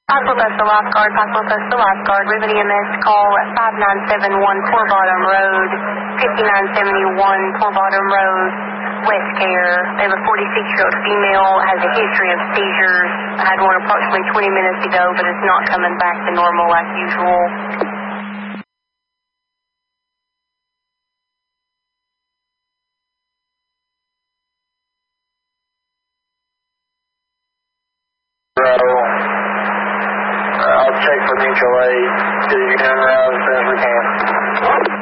Possible Postal Lifeguard, Possible Postal Lifeguard, Ribbon EMS call at 5971 Poor Bottom Road, 5971 Poor Bottom Road, West Care. They have a 46-year-old female, has a history of seizures. I had one approximately 20 minutes ago, but it's not coming back to normal like usual. I'll check for mutual aid to you down the road as soon as we can.